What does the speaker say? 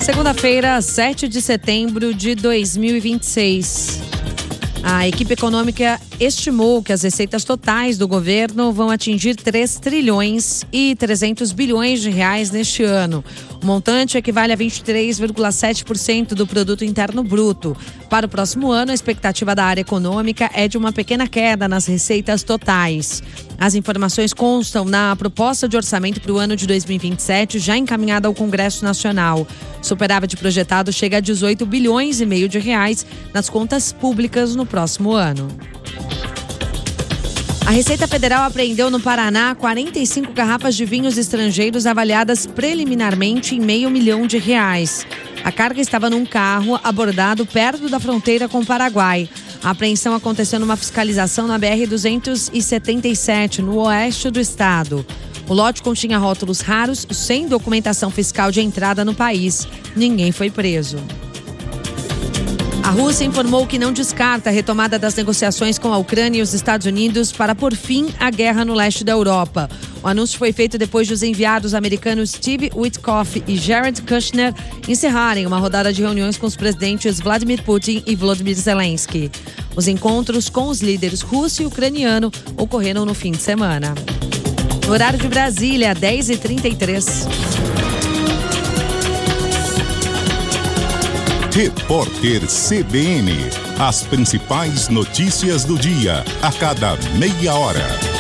Segunda-feira, 7 de setembro de 2026. A equipe econômica estimou que as receitas totais do governo vão atingir 3 trilhões e 300 bilhões de reais neste ano. O montante equivale a 23,7% do produto interno bruto. Para o próximo ano, a expectativa da área econômica é de uma pequena queda nas receitas totais. As informações constam na proposta de orçamento para o ano de 2027, já encaminhada ao Congresso Nacional. O superávit projetado chega a 18 bilhões e meio de reais nas contas públicas no próximo ano. A Receita Federal apreendeu no Paraná 45 garrafas de vinhos estrangeiros avaliadas preliminarmente em R$500 mil. A carga estava num carro abordado perto da fronteira com o Paraguai. A apreensão aconteceu numa fiscalização na BR-277, no oeste do estado. O lote continha rótulos raros, sem documentação fiscal de entrada no país. Ninguém foi preso. A Rússia informou que não descarta a retomada das negociações com a Ucrânia e os Estados Unidos para pôr fim à guerra no leste da Europa. O anúncio foi feito depois de os enviados americanos Steve Witkoff e Jared Kushner encerrarem uma rodada de reuniões com os presidentes Vladimir Putin e Volodymyr Zelensky. Os encontros com os líderes russo e ucraniano ocorreram no fim de semana. No horário de Brasília, 10h33. Repórter CBN. As principais notícias do dia, a cada meia hora.